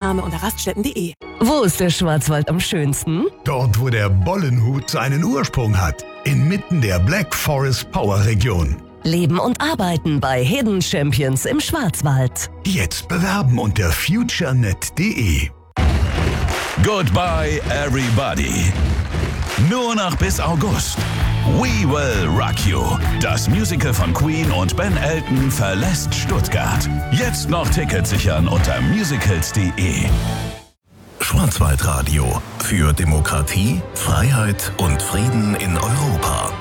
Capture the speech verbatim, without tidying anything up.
Notaufnahme unter raststätten punkt de. Wo ist der Schwarzwald am schönsten? Dort, wo der Bollenhut seinen Ursprung hat. Inmitten der Black Forest Power Region. Leben und arbeiten bei Hidden Champions im Schwarzwald. Jetzt bewerben unter futurenet punkt de. Goodbye everybody. Nur noch bis August. We Will Rock You. Das Musical von Queen und Ben Elton verlässt Stuttgart. Jetzt noch Tickets sichern unter musicals punkt de. Schwarzwaldradio. Für Demokratie, Freiheit und Frieden in Europa.